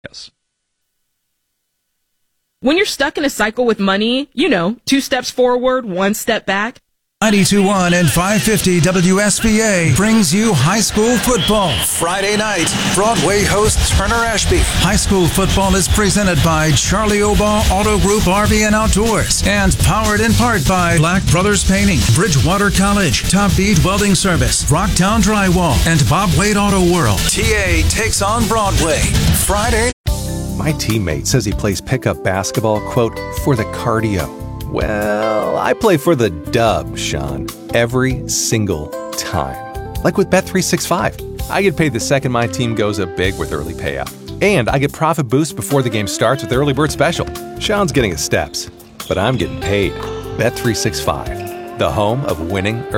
Yes. When you're stuck in a cycle with money, 2 steps forward, 1 step back. 92.1 and 550 WSBA brings you high school football. Friday night, Broadway host Turner Ashby. High school football is presented by Charlie Obaugh Auto Group RV and Outdoors and powered in part by Black Brothers Painting, Bridgewater College, Top Beat Welding Service, Rocktown Drywall, and Bob Wade Auto World. TA takes on Broadway. Friday. My teammate says he plays pickup basketball, quote, for the cardio. Well, I play for the dub, Sean, every single time. Like with Bet365. I get paid the second my team goes up big with early payout. And I get profit boost before the game starts with Early Bird Special. Sean's getting his steps, but I'm getting paid. Bet365, the home of winning early.